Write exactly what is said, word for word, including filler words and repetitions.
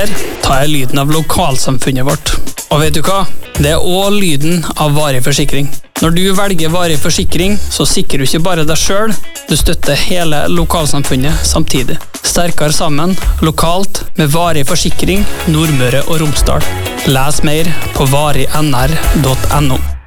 her tar jeg lyden av lokalsamfunnet vårt. Og vet du hva? Det er også lyden av varig forsikring. Når du velger varig forsikring, så sikrer du ikke bare deg selv, du støtter hele lokalsamfunnet samtidig. Sterkere sammen, lokalt, med varig forsikring, Nordmøre og Romsdal. Les mer på varig n r punktum no.